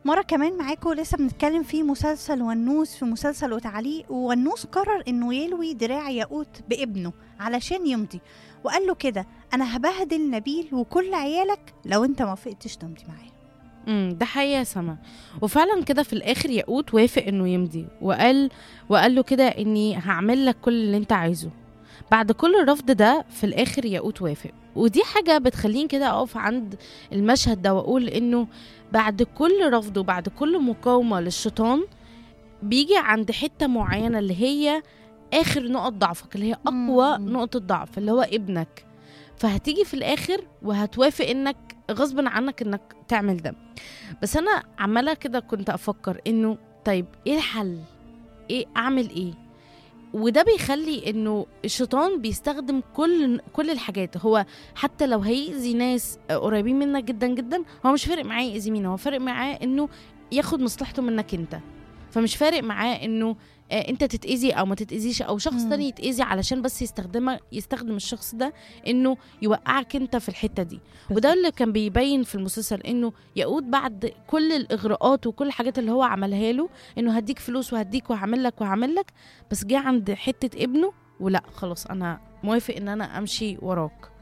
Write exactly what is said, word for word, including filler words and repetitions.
مرة كمان معاكم لسه بنتكلم في مسلسل ونوس، في مسلسل وتعليق، ونوس قرر انه يلوي دراع ياقوت بابنه علشان يمضي، وقال له كده: انا هبهدل نبيل وكل عيالك لو انت ما وافقتش تمضي معايا. امم ده حقيقة سما. وفعلا كده في الآخر ياقوت وافق إنه يمضي، وقال وقال له كده إني هعمل لك كل اللي أنت عايزه. بعد كل الرفض ده في الآخر ياقوت وافق. ودي حاجة بتخليني كده أقف عند المشهد ده وأقول إنه بعد كل رفض وبعد كل مقاومة للشيطان بيجي عند حتة معينة اللي هي آخر نقط ضعفك، اللي هي أقوى مم. نقطة ضعف، اللي هو ابنك. فهتيجي في الآخر وهتوافق إنك غصب عنك إنك تعمل ده. بس أنا عمالة كده كنت أفكر إنه طيب إيه الحل؟ إيه أعمل إيه؟ وده بيخلي إنه الشيطان بيستخدم كل كل الحاجات. هو حتى لو هيأذي ناس قريبين منك جدا جدا، هو مش فارق معاه يأذي مين، هو فارق معاه إنه ياخد مصلحته منك أنت. فمش فارق معاه إنه آه، انت تتأذي او ما تتأذيش، او شخص مم. تاني يتأذي، علشان بس يستخدمه يستخدم الشخص ده انه يوقعك انت في الحتة دي. وده اللي كان بيبين في المسلسل، انه يقود بعد كل الاغراءات وكل الحاجات اللي هو عملها له، انه هديك فلوس وهديك وهعمل لك وهعمل لك، بس جه عند حتة ابنه ولا خلاص انا موافق ان انا امشي وراك.